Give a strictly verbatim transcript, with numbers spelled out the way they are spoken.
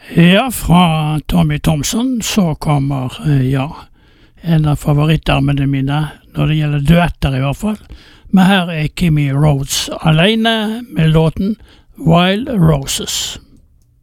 Ja, fra Tommy Thompson så kommer, ja, en av favorittarmene mine, når det gjelder duetter i hvert fall. Men her er Kimmy Rhodes alene med låten Wild Roses.